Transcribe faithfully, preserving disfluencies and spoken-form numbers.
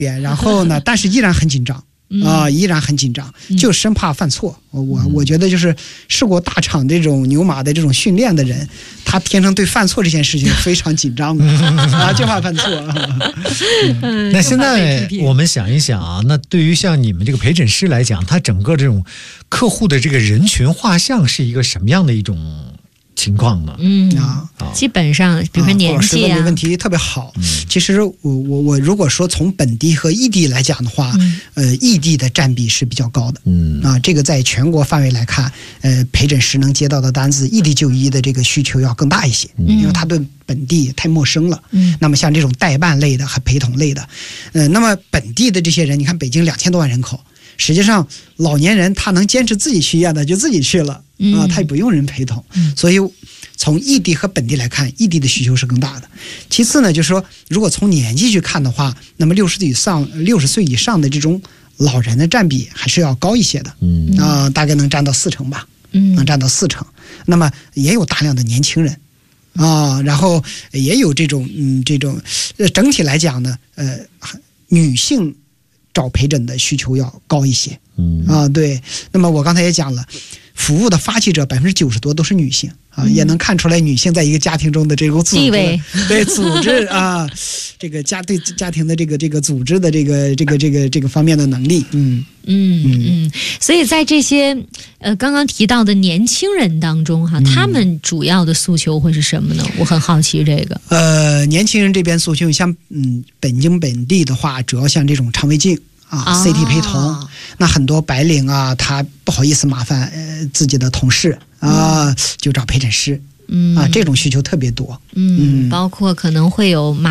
然后呢，但是依然很紧张。啊、呃，依然很紧张，就生怕犯错。我我觉得就是试过大场这种牛马的这种训练的人，他天生对犯错这件事情非常紧张的啊，就怕犯错。 嗯、那现在我们想一想啊，那对于像你们这个陪诊师来讲，他整个这种客户的这个人群画像是一个什么样的一种情况呢？ 嗯啊，基本上比如说年纪啊， 这个问题特别好。嗯、其实我我我如果说从本地和异地来讲的话，嗯、呃，异地的占比是比较高的。嗯啊，这个在全国范围来看，呃，陪诊师能接到的单子，异地就医的这个需求要更大一些，嗯、因为他对本地太陌生了。嗯，那么像这种代办类的和陪同类的，呃，那么本地的这些人，你看北京两千多万人口。实际上，老年人他能坚持自己去医院的就自己去了啊，他也不用人陪同。嗯、所以，从异地和本地来看，异地的需求是更大的。其次呢，就是说，如果从年纪去看的话，那么六十岁以上、六十岁以上的这种老人的占比还是要高一些的。嗯啊、呃，大概能占到四成吧。嗯，能占到四成。那么也有大量的年轻人啊，然后也有这种嗯这种，呃，整体来讲呢，呃，女性。找陪诊的需求要高一些，嗯啊，对。那么我刚才也讲了，服务的发起者百分之九十多都是女性啊，嗯、也能看出来女性在一个家庭中的这种组织，对组织啊，这个家对家庭的这个这个组织的这个这个这个这个方面的能力，嗯嗯嗯嗯。所以在这些呃刚刚提到的年轻人当中哈，嗯、他们主要的诉求会是什么呢？我很好奇这个。 呃，年轻人这边诉求，像嗯北京本地的话，主要像这种肠胃镜。啊 ，C T 陪同，哦、那很多白领啊，他不好意思麻烦呃自己的同事啊，嗯、就找陪诊师，嗯啊，这种需求特别多， 嗯，嗯包括可能会有麻